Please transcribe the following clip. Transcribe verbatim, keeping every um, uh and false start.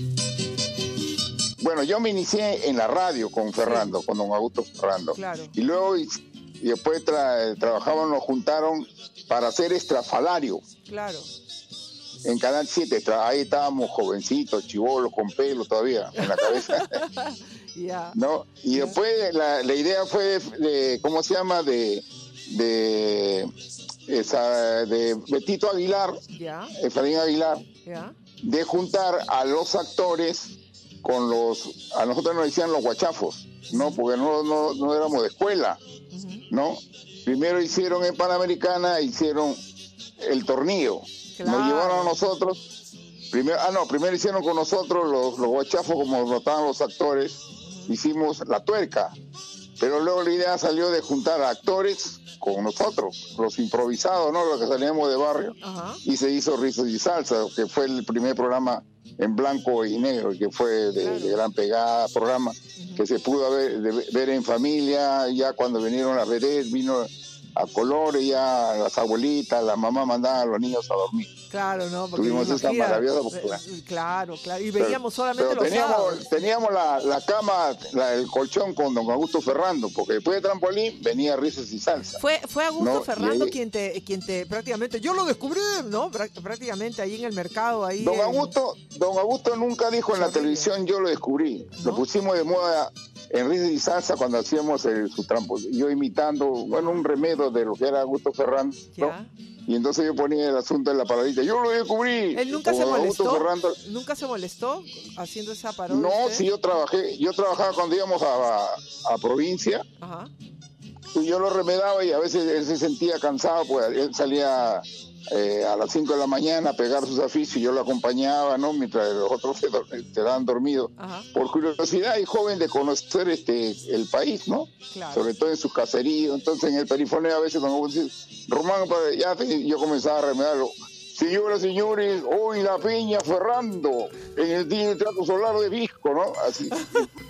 Bueno, yo me inicié en la radio con Ferrando, sí. con don Augusto Ferrando. Claro. Y luego, y, y después tra, trabajaban, nos juntaron para hacer Estrafalario. Claro. En Canal siete, ahí estábamos jovencitos, chibolos, con pelo todavía en la cabeza. Yeah. ¿No? Y yeah. después la, la idea fue de, de, ¿cómo se llama? De, de, esa, de Betito Aguilar, yeah. Efraín Aguilar, yeah. de juntar a los actores con los, a nosotros nos decían los guachafos, ¿no? Uh-huh. Porque no, no, no éramos de escuela, uh-huh. ¿no? Primero hicieron en Panamericana, hicieron el tornillo, claro. Nos llevaron a nosotros, primero, ah no, primero hicieron con nosotros los, los guachafos como notaban los actores, uh-huh. Hicimos la tuerca, pero luego la idea salió de juntar a actores con nosotros, los improvisados, ¿no? Los que salíamos de barrio, uh-huh. Y se hizo Risas y Salsa, que fue el primer programa en blanco y negro, que fue de, claro. de gran pegada, programa uh-huh. que se pudo ver, de, ver en familia, ya cuando vinieron las redes, vino a colores, ya las abuelitas, la mamá mandaban a los niños a dormir. Claro, ¿no? Porque tuvimos esa maravillosa popular. Claro, claro, y veíamos pero, solamente pero los teníamos, sábados. Teníamos la, la cama, la, el colchón con don Augusto Ferrando, porque después de Trampolín venía Risas y Salsa. Fue, fue Augusto ¿no? Ferrando ahí, quien te, quien te prácticamente, yo lo descubrí, ¿no? Prácticamente ahí en el mercado. Ahí don, en... Augusto, don Augusto nunca dijo en la televisión, yo lo descubrí. ¿No? Lo pusimos de moda en Risas y Salsa cuando hacíamos el, su trampolín. Yo imitando, bueno, un remedio de lo que era Augusto Ferrando. ¿No? Y entonces yo ponía el asunto en la parodita. Yo lo descubrí. ¿Él nunca se molestó? Ferrando. ¿Nunca se molestó haciendo esa parodia? No, sí, yo trabajé. Yo trabajaba cuando íbamos a, a, a provincia. Ajá. Y yo lo remedaba y a veces él se sentía cansado, pues él salía eh, a las cinco de la mañana a pegar sus afiches y yo lo acompañaba, ¿no? Mientras los otros se quedaban dormidos. Ajá. Por curiosidad y joven de conocer este el país, ¿no? Claro. Sobre todo en sus caseríos. Entonces en el perifoneo a veces cuando decía, Román, ya te, yo comenzaba a remedarlo. Señoras y señores, hoy la Peña Ferrando en el Día del Trato Solar de Visco, ¿no? Así.